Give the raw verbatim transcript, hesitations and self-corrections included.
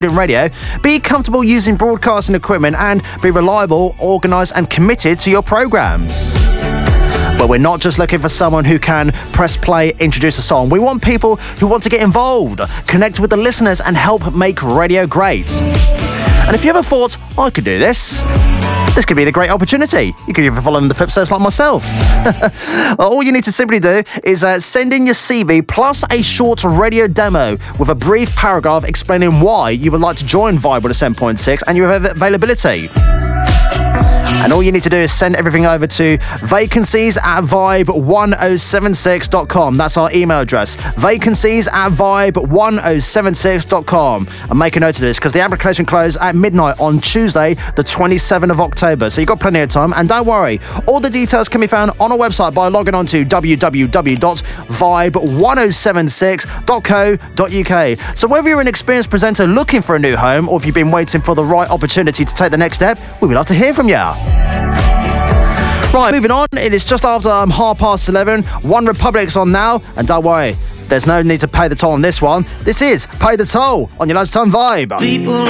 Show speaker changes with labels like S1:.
S1: Radio, be comfortable using broadcasting equipment and be reliable, organised and committed to your programmes. But we're not just looking for someone who can press play, introduce a song. We want people who want to get involved, connect with the listeners and help make radio great. And if you ever thought, I could do this, this could be the great opportunity. You could even follow in the footsteps like myself. Well, all you need to simply do is uh, send in your C V plus a short radio demo with a brief paragraph explaining why you would like to join Vibe one oh seven point six and your availability. And all you need to do is send everything over to vacancies at vibe one oh seven six dot com. That's our email address, vacancies at vibe one oh seven six dot com. And make a note of this because the application closes at midnight on Tuesday, the twenty-seventh of October. So you've got plenty of time. And don't worry, all the details can be found on our website by logging on to w w w dot vibe one oh seven six dot co dot u k. So whether you're an experienced presenter looking for a new home or if you've been waiting for the right opportunity to take the next step, we would love to hear from you. Right, moving on, it is just after um, half past eleven. One Republic's on now, and don't worry, there's no need to pay the toll on this one. This is Pay the Toll on your lunchtime vibe.
S2: People